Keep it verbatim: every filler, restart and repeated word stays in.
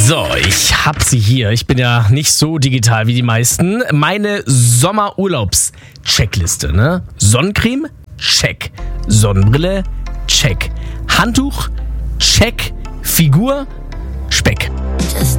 So, ich hab sie hier. Ich bin ja nicht so digital wie die meisten. Meine Sommerurlaubs-Checkliste, ne? Sonnencreme? Check. Sonnenbrille? Check. Handtuch? Check. Figur? Speck. Just